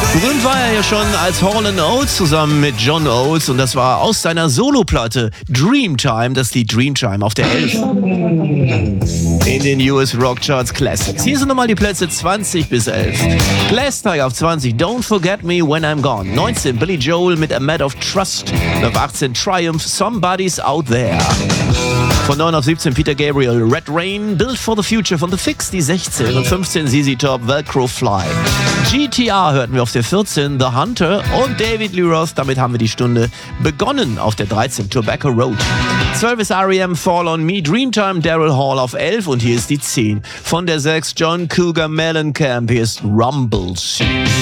Berühmt war er ja schon als Hall & Oates zusammen mit John Oates und das war aus seiner Soloplatte Dreamtime, das Lied Dreamtime auf der 11 in den US Rock Charts Classics. Hier sind nochmal die Plätze 20 bis 11. Glass Tiger auf 20, Don't Forget Me When I'm Gone. 19, Billy Joel mit A Matter of Trust. Und auf 18, Triumph, Somebody's Out There. Von 9 auf 17 Peter Gabriel, Red Rain, Build for the Future von The Fix, die 16. Und 15 ZZ Top, Velcro Fly. GTR hörten wir auf der 14, The Hunter und David Lee Roth. Damit haben wir die Stunde begonnen auf der 13, Tobacco Road. 12 ist R.E.M. Fall on Me, Dreamtime, Daryl Hall auf 11 und hier ist die 10. Von der 6, John Cougar Mellencamp, hier ist Rumble Sea.